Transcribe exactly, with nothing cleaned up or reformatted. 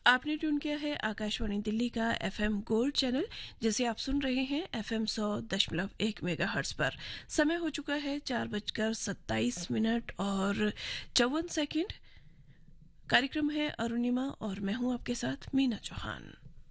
आपने ट्यून किया है आकाशवाणी दिल्ली का एफएम गोल्ड चैनल, जिसे आप सुन रहे हैं एफएम सौ दशमलव एक मेगाहर्ट्ज पर। समय हो चुका है चार बजकर सत्ताईस मिनट और चौवन सेकंड। कार्यक्रम है अरुणिमा और मैं हूं आपके साथ मीना चौहान।